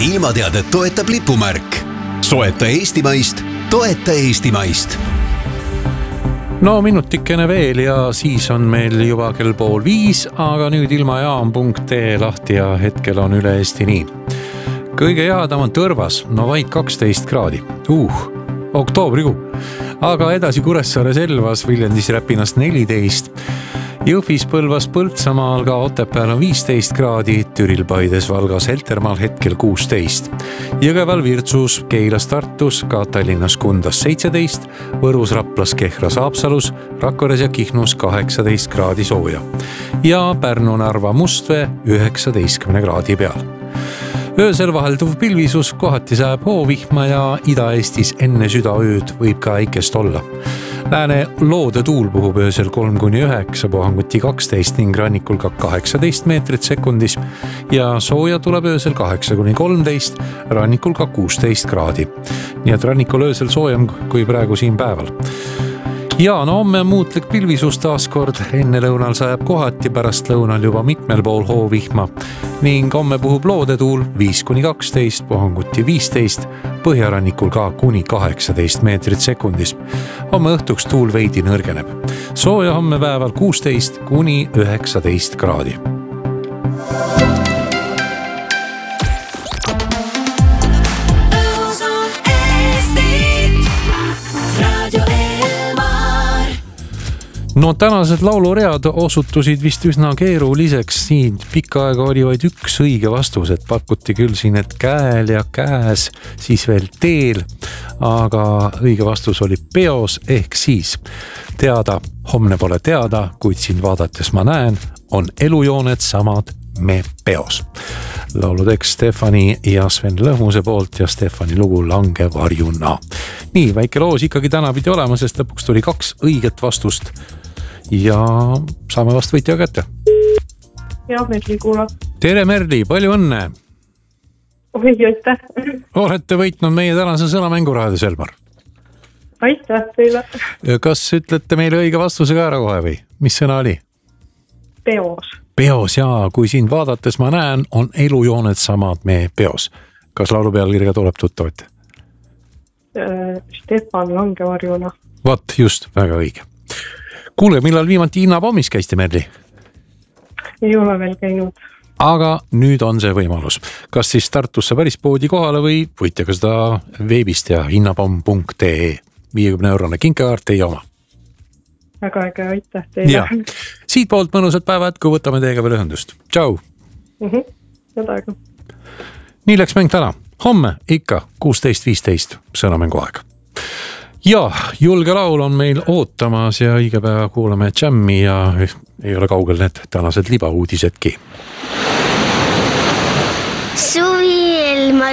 ilmateadet toetab lipumärk. Soeta Eestimaist, toeta Eestimaist. No minutikene veel ja siis on meil juba kell 4:30, aga nüüd ilmajaam.ee lahti ja hetkel on üle Eesti nii. Kõige jahedam on Tõrvas, no vaid 12 kraadi. Oktoobrikuu. Aga edasi Kuressaare Selvas, Viljandis Räpinas 14. Jõhvis, Põlvas, Põltsamaal ka Otepääl on 15 kraadi, Türil, Paides, Valgas, Heltermaal hetkel 16. Jõgeval, Virtsus, Keilas, Tartus, ka Tallinnas, Kundas 17, Võrus, Raplas, Kehras, Haapsalus, Rakveres ja Kihnus 18 kraadi sooja. Ja Pärnu, Narva, Mustvee 19 kraadi peal. Öösel vahelduv pilvisus, kohati sajab hoovihma ja Ida-Eestis enne südaööd võib ka äikest olla. Lääne loode tuul puhub öösel 3-9, puhanguti 12 ning rannikul ka 18 meetrit sekundis ja sooja tuleb öösel 8-13, rannikul ka 16 kraadi. Nii et rannikul öösel soojem kui praegu siin päeval. Ja no homme on muutlik pilvisus taaskord, enne lõunal sajab kohati, pärast lõunal juba mitmel pool hoovihma ning homme puhub loodetuul 5-12, puhanguti 15, põhjarannikul ka kuni 18 meetrit sekundis. Homme õhtuks tuul veidi nõrgeneb. Sooja homme päeval 16-19 kraadi. No tänased lauluread osutusid vist üsna keeruliseks. Siin pikka aega oli vaid üks õige vastus, et pakuti küll siin, et käel ja käes, siis veel teel, aga õige vastus oli peos ehk siis. Teada, homne pole teada, kuid siin vaadates ma näen, on elujooned samad me peos. Laulu tekst Stefani ja Sven Lõhmuse poolt ja Stefani lugu Lange varjuna. Nii, väike loos ikkagi täna pidi olema, sest lõpuks tuli 2 õiget vastust. Ja saame vast võitja kätte. Ja, Merli kuulab. Tere Merli, palju õnne! Oi, aitäh! Olete võitnud meie tänase sõnamänguraadios, Elmar. Aitäh teile! Kas ütlete meile õige vastuse ka ära kohe või? Mis sõna oli? Peos. Peos, jaa. Kui siin vaadates ma näen, on elujooned samad me peos. Kas laulu pealkirja tuleb tuttavat? Stefan Lange varjuna. Vat, just, väga õige. Kuule, millal viimati Hinnapommis käiste, Merli? Ei ole veel käinud. Aga nüüd on see võimalus. Kas siis Tartusse päris poodi kohale või võite ka seda veebist ja hinnapomm.ee 50-eurone kinkekaart teie oma. Väga äge, aitäh teile. Ja. Siit poolt mõnusat päeva, et kui võtame teiega veel ühendust. Tšau! Jädaga. Nii läks mäng täna. Homme ikka 16.15 sõnamängu aeg. Ja, julge laul on meil ootamas ja õige päeva kuulame Jammi ja ei ole kaugel need tänased libauudisedki.